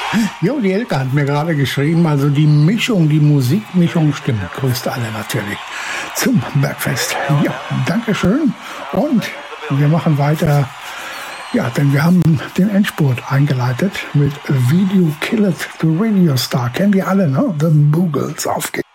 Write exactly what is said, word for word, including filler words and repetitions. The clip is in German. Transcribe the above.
Jo, die Elke hat mir gerade geschrieben, also die Mischung, die Musikmischung stimmt. Grüßt alle natürlich zum Bergfest. Ja, Dankeschön. Und wir machen weiter. Ja, denn wir haben den Endspurt eingeleitet mit Video Kill It, the Radio Star. Kennen wir alle, ne? The Boogles. Auf geht's.